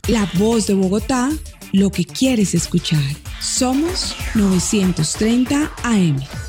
La voz de Bogotá, lo que quieres escuchar. Somos 930 AM.